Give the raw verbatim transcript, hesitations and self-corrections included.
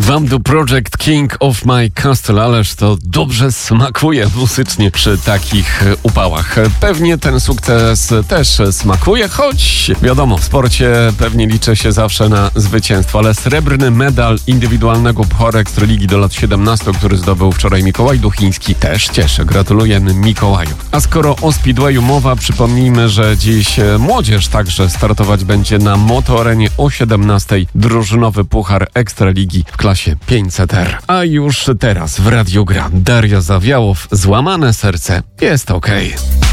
Vamdu Project King of My Castle, ależ to dobrze smakuje muzycznie przy takich upałach. Pewnie ten sukces też smakuje, choć wiadomo, w sporcie pewnie liczy się zawsze na zwycięstwo, ale srebrny medal indywidualnego Pucharu Ekstraligi do lat siedemnastu, który zdobył wczoraj Mikołaj Duchiński, też cieszy. Gratuluję Mikołaju. A skoro o speedwayu mowa, przypomnijmy, że dziś młodzież także startować będzie na motoarenie o siedemnastej. Drużynowy Puchar Ekstraligi w klasie pięćset R. A już teraz w Radiu gra Daria Zawiałow, Złamane serce jest okej.